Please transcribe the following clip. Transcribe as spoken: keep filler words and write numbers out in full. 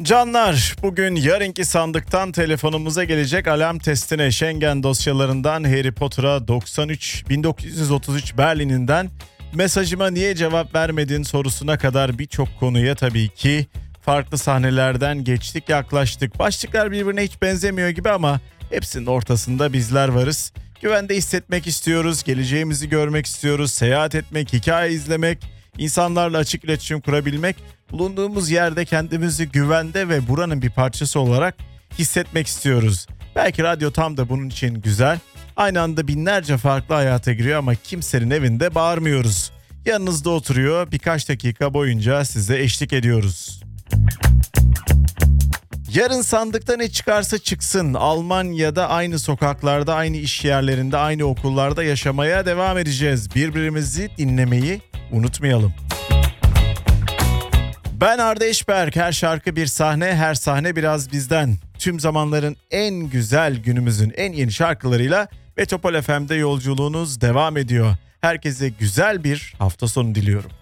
Canlar, bugün yarınki sandıktan telefonumuza gelecek alarm testine Schengen dosyalarından Harry Potter'a doksan üç bin dokuz yüz otuz üç Berlin'inden mesajıma niye cevap vermedin sorusuna kadar birçok konuya tabii ki farklı sahnelerden geçtik, yaklaştık. Başlıklar birbirine hiç benzemiyor gibi ama hepsinin ortasında bizler varız. Güvende hissetmek istiyoruz, geleceğimizi görmek istiyoruz, seyahat etmek, hikaye izlemek, insanlarla açık iletişim kurabilmek, bulunduğumuz yerde kendimizi güvende ve buranın bir parçası olarak hissetmek istiyoruz. Belki radyo tam da bunun için güzel. Aynı anda binlerce farklı hayata giriyor ama kimsenin evinde bağırmıyoruz. Yanınızda oturuyor, birkaç dakika boyunca size eşlik ediyoruz. Yarın sandıkta ne çıkarsa çıksın, Almanya'da aynı sokaklarda, aynı iş yerlerinde, aynı okullarda yaşamaya devam edeceğiz. Birbirimizi dinlemeyi unutmayalım. Ben Arda Eşberk, her şarkı bir sahne, her sahne biraz bizden. Tüm zamanların en güzel, günümüzün en yeni şarkılarıyla Metropol F M'de yolculuğunuz devam ediyor. Herkese güzel bir hafta sonu diliyorum.